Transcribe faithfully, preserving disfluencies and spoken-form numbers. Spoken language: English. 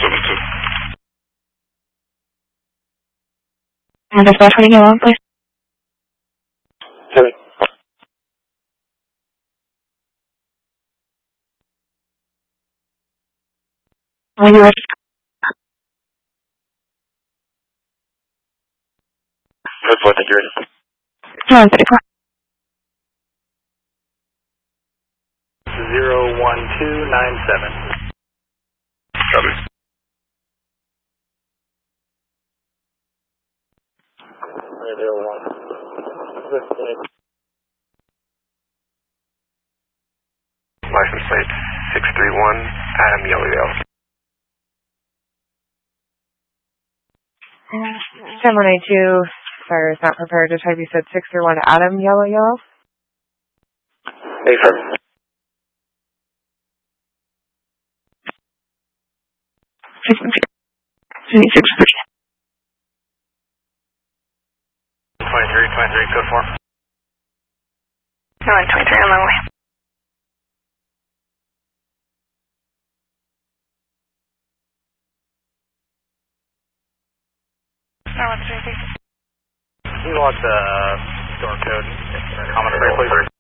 seven two. And dispatch, what do you want, please? Seven. When you're ready. Code four, thank you, ready. one thirty-four. Zero one two nine seven. Copy. Zero one. License plate six three one, Adam Yellow Yellow. seven eight two, sorry, it's not prepared to type. You said six three one Adam Yellow Yellow? Hey, sir. six six three. twenty-three, twenty-three, code four. No, I'm twenty-three, I'm on my way. No, what's twenty-three? You want the store code, common rate, please?